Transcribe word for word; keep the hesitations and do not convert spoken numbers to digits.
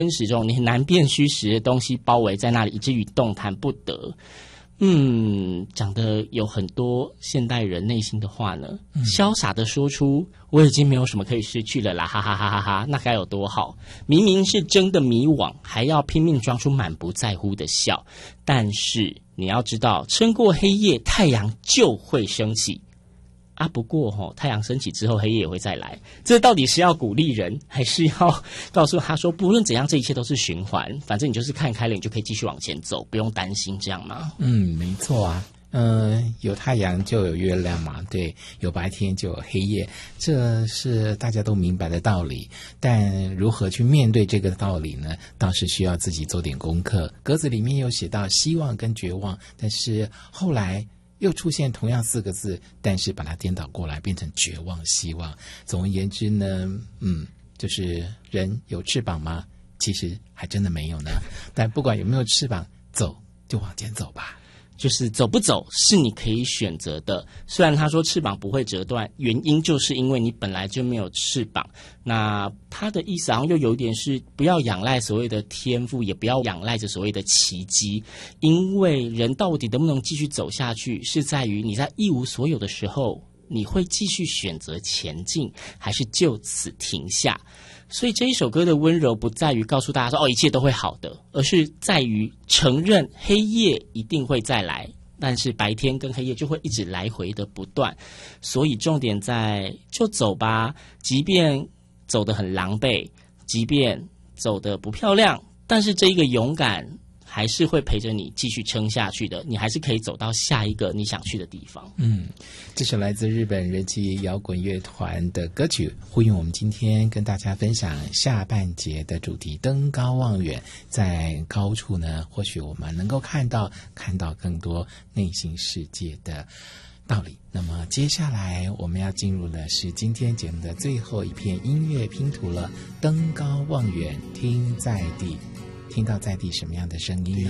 实中你很难辨虚实的东西包围在那里，以至于动弹不得。嗯，讲的有很多现代人内心的话呢，嗯、潇洒的说出我已经没有什么可以失去了啦，哈哈哈哈哈，那该有多好！明明是真的迷惘，还要拼命装出满不在乎的笑。但是你要知道，撑过黑夜，太阳就会升起。啊，不过吼，太阳升起之后，黑夜也会再来。这到底是要鼓励人，还是要告诉他说，不论怎样，这一切都是循环，反正你就是看开了，你就可以继续往前走，不用担心，这样吗？ 嗯，没错啊。嗯、呃，有太阳就有月亮嘛，对，有白天就有黑夜，这是大家都明白的道理。但如何去面对这个道理呢？倒是需要自己做点功课。格子里面有写到希望跟绝望，但是后来又出现同样四个字，但是把它颠倒过来变成绝望希望。总而言之呢，嗯，就是人有翅膀吗？其实还真的没有呢。但不管有没有翅膀，走就往前走吧。 就是走不走是你可以选择的。虽然他说翅膀不会折断，原因就是因为你本来就没有翅膀。那他的意思好像又有一点是不要仰赖所谓的天赋，也不要仰赖着所谓的奇迹，因为人到底能不能继续走下去，是在于你在一无所有的时候，你会继续选择前进，还是就此停下。所以这一首歌的温柔不在于告诉大家说哦一切都会好的，而是在于承认黑夜一定会再来，但是白天跟黑夜就会一直来回的不断。所以重点在就走吧，即便走得很狼狈，即便走得不漂亮，但是这一个勇敢还是会陪着你继续撑下去的，你还是可以走到下一个你想去的地方。 嗯，这首来自日本人气摇滚乐团的歌曲，呼应我们今天跟大家分享下半节的主题，登高望远。在高处呢，或许我们能够看到看到更多内心世界的道理。那么接下来我们要进入的是今天节目的最后一片音乐拼图了，登高望远，听在地。听到在地什么样的声音呢？